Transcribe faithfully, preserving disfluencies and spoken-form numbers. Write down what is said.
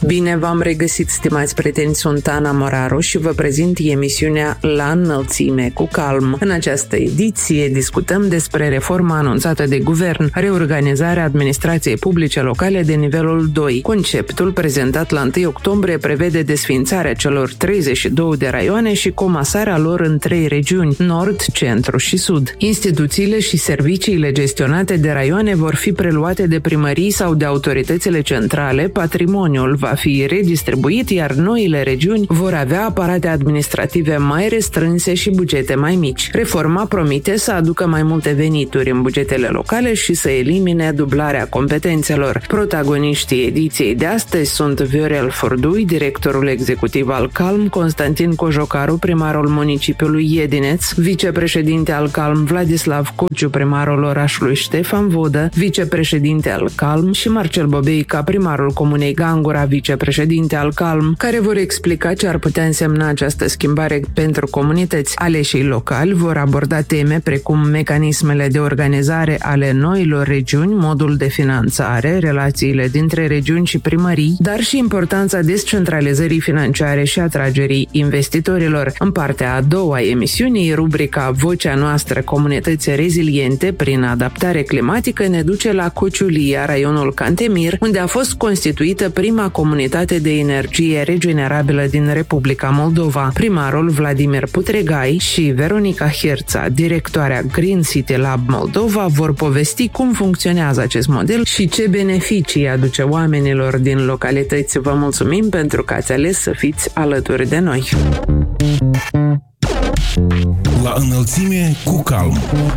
Bine v-am regăsit, stimați prieteni, sunt Ana Moraru și vă prezint emisiunea La înălțime cu calm. În această ediție discutăm despre reforma anunțată de guvern, reorganizarea administrației publice locale de nivelul doi. Conceptul prezentat la întâi octombrie prevede desființarea celor treizeci și două de raioane și comasarea lor în trei regiuni, nord, centru și sud. Instituțiile și serviciile gestionate de raioane vor fi preluate de primării sau de autoritățile centrale, patrimoniul va fi redistribuit, iar noile regiuni vor avea aparate administrative mai restrânse și bugete mai mici. Reforma promite să aducă mai multe venituri în bugetele locale și să elimine dublarea competențelor. Protagoniștii ediției de astăzi sunt Viorel Furdui, directorul executiv al Calm, Constantin Cojocaru, primarul municipiului Iedineț, vicepreședinte al Calm Vladislav Cociu, primarul orașului Ștefan Vodă, vicepreședinte al Calm, și Marcel Bobeica, primarul comunei Gangura, vicepreședinte al Calm, care vor explica ce ar putea însemna această schimbare pentru comunități. Aleșii locali vor aborda teme precum mecanismele de organizare ale noilor regiuni, modul de finanțare, relațiile dintre regiuni și primării, dar și importanța descentralizării financiare și atragerii investitorilor. În partea a doua a emisiunii, rubrica Vocea noastră, comunități reziliente prin adaptare climatică, ne duce la Cociulia, raionul Cantemir, unde a fost constituită prima comunitate de energie regenerabilă din Republica Moldova. Primarul Vladimir Putregai și Veronica Herța, directoarea Green City Lab Moldova, vor povesti cum funcționează acest model și ce beneficii aduce oamenilor din localități. Vă mulțumim pentru că ați ales să fiți alături de noi. La înălțime cu calm.